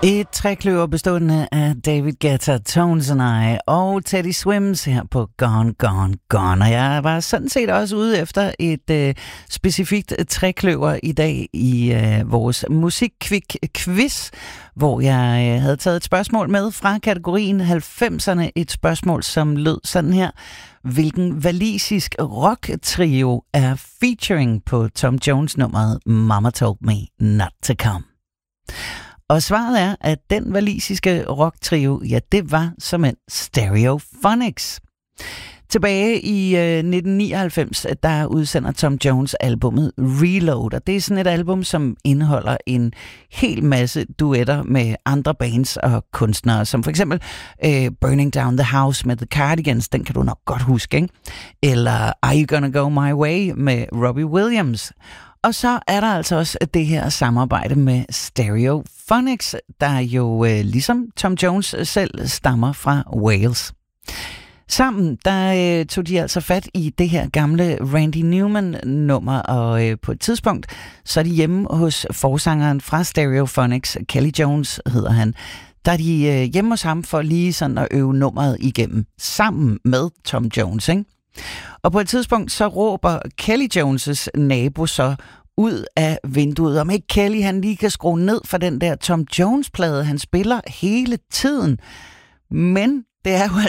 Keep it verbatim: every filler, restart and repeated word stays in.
Et trækløver bestående af David Guetta, Tones and I og Teddy Swims her på Gone, Gone, Gone. Og jeg var sådan set også ude efter et øh, specifikt trækløver i dag i øh, vores musikkvik-quiz, hvor jeg øh, havde taget et spørgsmål med fra kategorien halvfemserne. Et spørgsmål, som lød sådan her. Hvilken walisisk rock-trio er featuring på Tom Jones-nummeret Mama Told Me Not To Come? Og svaret er, at den walisiske rocktrio, ja, det var såmænd Stereophonics. Tilbage i øh, nitten nioghalvfems, der udsender Tom Jones albumet Reload, og det er sådan et album, som indeholder en hel masse duetter med andre bands og kunstnere, som for eksempel øh, Burning Down the House med The Cardigans, den kan du nok godt huske, ikke? Eller Are You Gonna Go My Way med Robbie Williams. Og så er der altså også det her samarbejde med Stereophonics, der jo øh, ligesom Tom Jones selv stammer fra Wales. Sammen der øh, tog de altså fat i det her gamle Randy Newman-nummer, og øh, på et tidspunkt så er de hjemme hos forsangeren fra Stereophonics, Kelly Jones hedder han. Der er de øh, hjemme hos ham for lige sådan at øve nummeret igennem, sammen med Tom Jones, ikke? Og på et tidspunkt så råber Kelly Jones' nabo så ud af vinduet, om ikke Kelly han lige kan skrue ned for den der Tom Jones-plade, han spiller hele tiden. Men det er jo